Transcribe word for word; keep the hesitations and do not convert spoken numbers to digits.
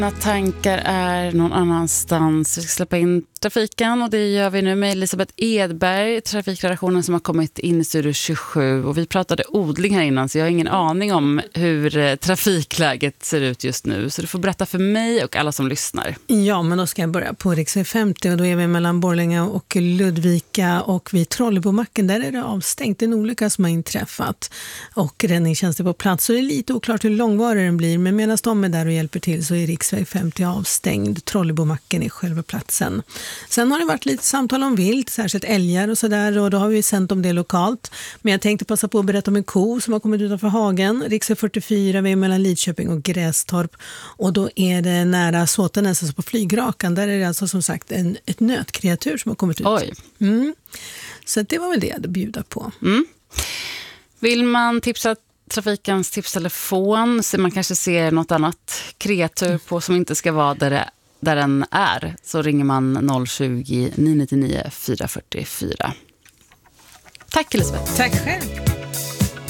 Mina tankar är någon annanstans. Vi ska släppa in trafiken och det gör vi nu med Elisabeth Edberg, trafikredaktionen som har kommit in i Studio tjugosju. Och vi pratade odling här innan så jag har ingen aning om hur trafikläget ser ut just nu. Så du får berätta för mig och alla som lyssnar. Ja, men då ska jag börja på riksväg femtio och då är vi mellan Borlänge och Ludvika och vid Trollebomacken. Där är det avstängt. Det är en olycka som har inträffat och räddningstjänsten är på plats. Så det är lite oklart hur långvarig den blir, men medan de är där och hjälper till så är riksväg femtio avstängd. Trollebomacken är själva platsen. Sen har det varit lite samtal om vilt, särskilt älgar och sådär, och då har vi sänt om det lokalt. Men jag tänkte passa på att berätta om en ko som har kommit utanför hagen. Riksväg fyrtiofyra, vi är mellan Lidköping och Grästorp. Och då är det nära Såtenäs, alltså på flygrakan. Där är det alltså som sagt en, ett nötkreatur som har kommit ut. Oj. Mm. Så det var väl det jag hade bjuda på. Mm. Vill man tipsa trafikens tipstelefon så man kanske ser något annat kreatur på som inte ska vara där, det, där den är, så ringer man noll tjugo, nio nio nio, fyra fyra fyra. Tack Elisabeth. Tack själv.